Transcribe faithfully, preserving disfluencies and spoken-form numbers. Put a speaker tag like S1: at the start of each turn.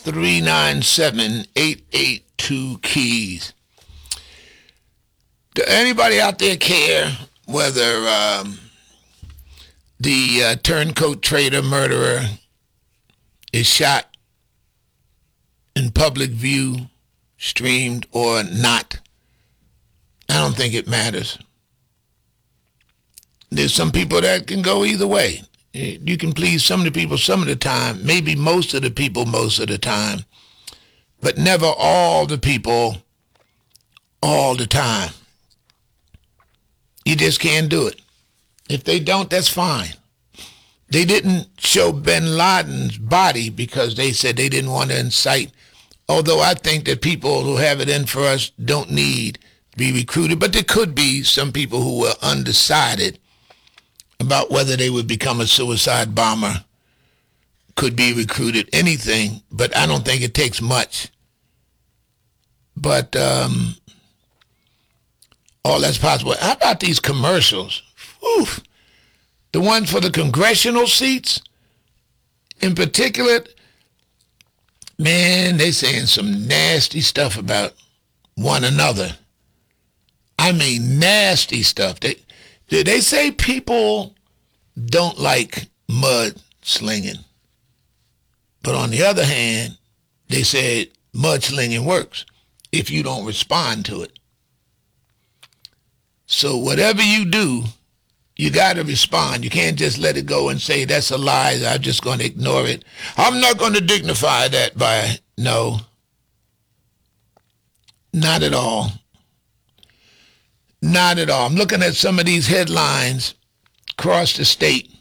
S1: three nine seven, eight eight two, keys. Do anybody out there care whether um, the uh, turncoat trader murderer is shot in public view, streamed, or not? I don't think it matters. There's some people that can go either way. You can please some of the people some of the time, maybe most of the people most of the time, but never all the people all the time. You just can't do it. If they don't, that's fine. They didn't show bin Laden's body because they said they didn't want to incite, although I think that people who have it in for us don't need to be recruited, but there could be some people who were undecided about whether they would become a suicide bomber, could be recruited, anything, but I don't think it takes much. But um, all that's possible. How about these commercials? Oof. The one for the congressional seats, in particular, man, they saying some nasty stuff about one another. I mean, nasty stuff. They, Did they say people don't like mud slinging? But on the other hand, they said mud slinging works if you don't respond to it. So whatever you do, you got to respond. You can't just let it go and say, that's a lie, I'm just going to ignore it. I'm not going to dignify that by, no, not at all. Not at all. I'm looking at some of these headlines across the state.